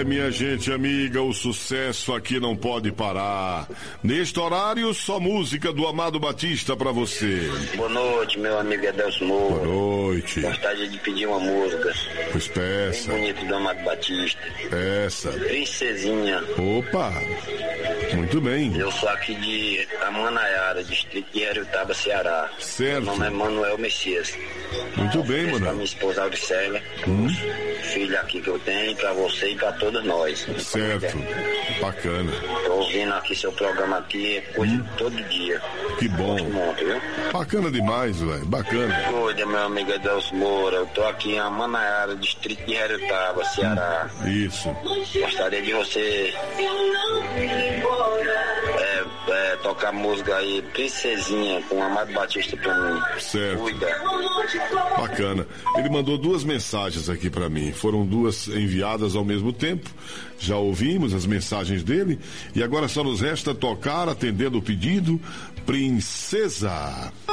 Minha gente amiga, o sucesso aqui não pode parar. Neste horário, só música do Amado Batista pra você. Boa noite, meu amigo Edelso Moura. Boa noite. Gostaria de pedir uma música. Pois peça. Bem bonito do Amado Batista. Peça. Princesinha. Opa, muito bem. Eu sou aqui de Amanaiara, distrito de Heriotaba, Ceará. Certo. Meu nome é Manuel Messias. Muito bem, Pra Manuel. minha esposa Auricélia, filha aqui que eu tenho, pra você e pra todos nós. Certo. Bacana. Tô ouvindo aqui seu programa aqui, coisa todo dia. Que bom. Muito, viu? Bacana demais, velho. Bacana. Cuida, meu amigo Edelso Moura. Eu tô aqui em Amanaiara, distrito de Heriotaba, Ceará. Isso. Gostaria de você tocar música aí, Princesinha, com o Amado Batista pra mim. Certo. Cuida. Bacana. Ele mandou duas mensagens aqui pra mim. Foram duas enviadas ao mesmo tempo. Já ouvimos as mensagens dele. E agora só nos resta tocar, atendendo o pedido, Princesa.